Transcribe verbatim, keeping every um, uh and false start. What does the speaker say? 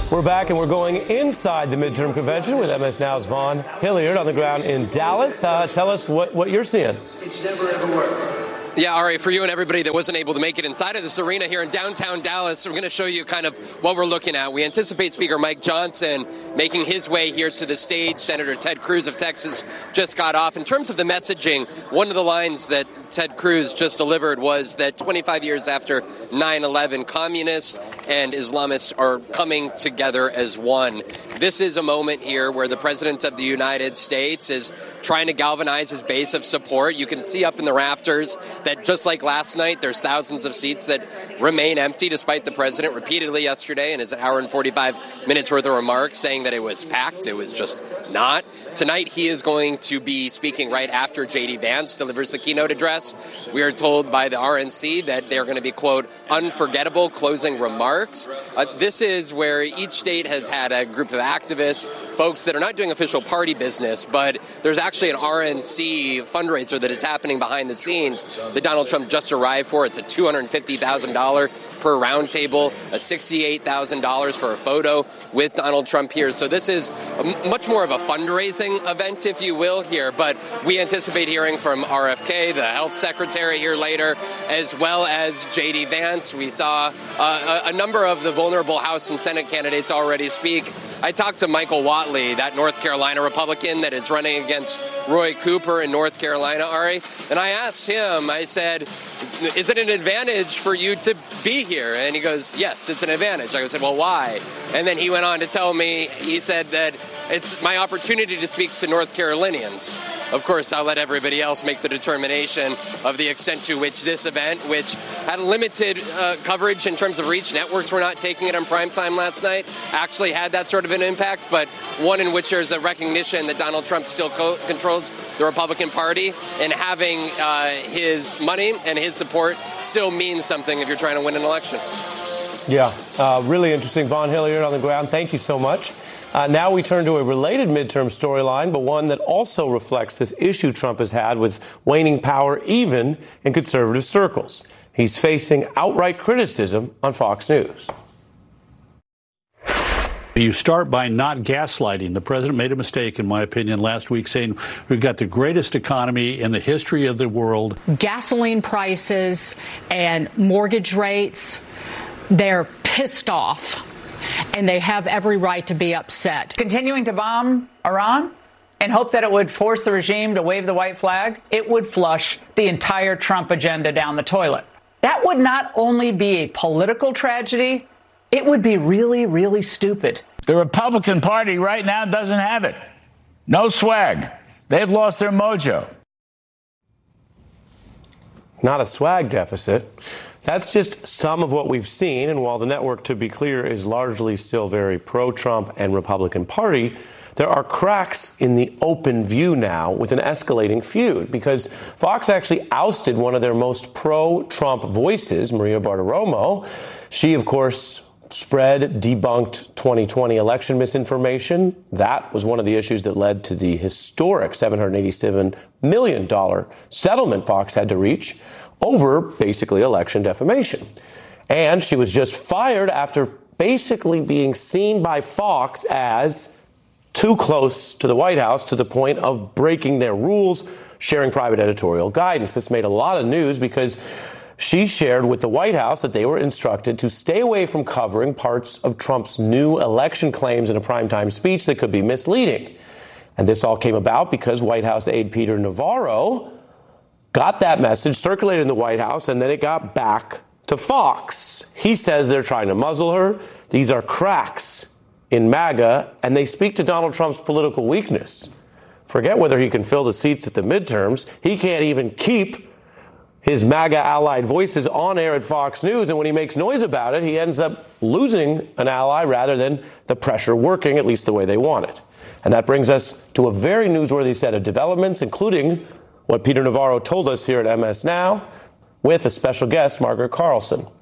We're back, and we're going inside the midterm convention with M S Now's Vaughn Hilliard on the ground in Dallas. Uh, tell us what, what you're seeing. It's never, ever worked. Yeah, Ari, for you and everybody that wasn't able to make it inside of this arena here in downtown Dallas, we're going to show you kind of what we're looking at. We anticipate Speaker Mike Johnson making his way here to the stage. Senator Ted Cruz of Texas just got off. In terms of the messaging, one of the lines that Ted Cruz just delivered was that twenty-five years after nine eleven, communists and Islamists are coming together as one. This is a moment here where the President of the United States is trying to galvanize his base of support. You can see up in the rafters that just like last night, there's thousands of seats that remain empty, despite the president repeatedly yesterday in his hour and forty-five minutes worth of remarks saying that it was packed. It was just not. Tonight, he is going to be speaking right after J D Vance delivers the keynote address. We are told by the R N C that they're going to be, quote, unforgettable closing remarks. Uh, this is where each state has had a group of activists, folks that are not doing official party business, but there's actually an R N C fundraiser that is happening behind the scenes that Donald Trump just arrived for. It's a two hundred fifty thousand dollars per round table, a sixty-eight thousand dollars for a photo with Donald Trump here. So this is a m- much more of a fundraising event, if you will, here. But we anticipate hearing from R F K, the health secretary, here later, as well as J D Vance. We saw uh, a, a number of the vulnerable House and Senate candidates already speak. I talked to Michael Whatley, that North Carolina Republican that is running against Roy Cooper in North Carolina, Ari, and I asked him, I said, is it an advantage for you to be here? And he goes, yes, it's an advantage. I said, well, why? And then he went on to tell me, he said that it's my opportunity to speak to North Carolinians. Of course, I'll let everybody else make the determination of the extent to which this event, which had limited uh, coverage in terms of reach, networks were not taking it on prime time last night, actually had that sort of an impact, but one in which there's a recognition that Donald Trump still co- controls the Republican Party, and having uh, his money and his support still means something if you're trying to win an election. Yeah, uh, really interesting. Vaughn Hilliard on the ground. Thank you so much. Uh, now we turn to a related midterm storyline, but one that also reflects this issue Trump has had with waning power, even in conservative circles. He's facing outright criticism on Fox News. You start by not gaslighting. The president made a mistake, in my opinion, last week, saying we've got the greatest economy in the history of the world. Gasoline prices and mortgage rates, they're pissed off. And they have every right to be upset. Continuing to bomb Iran and hope that it would force the regime to wave the white flag, it would flush the entire Trump agenda down the toilet. That would not only be a political tragedy, it would be really, really stupid. The Republican Party right now doesn't have it. No swag. They've lost their mojo. Not a swag deficit. That's just some of what we've seen. And while the network, to be clear, is largely still very pro-Trump and Republican Party, there are cracks in the open view now with an escalating feud, because Fox actually ousted one of their most pro-Trump voices, Maria Bartiromo. She, of course, spread, debunked twenty twenty election misinformation. That was one of the issues that led to the historic seven hundred eighty-seven million dollars settlement Fox had to reach over basically election defamation. And she was just fired after basically being seen by Fox as too close to the White House, to the point of breaking their rules, sharing private editorial guidance. This made a lot of news because she shared with the White House that they were instructed to stay away from covering parts of Trump's new election claims in a primetime speech that could be misleading. And this all came about because White House aide Peter Navarro got that message, circulated in the White House, and then it got back to Fox. He says they're trying to muzzle her. These are cracks in MAGA, and they speak to Donald Trump's political weakness. Forget whether he can fill the seats at the midterms. He can't even keep his MAGA allied voices on air at Fox News, and when he makes noise about it, he ends up losing an ally rather than the pressure working, at least the way they want it. And that brings us to a very newsworthy set of developments, including what Peter Navarro told us here at M S Now with a special guest, Margaret Carlson.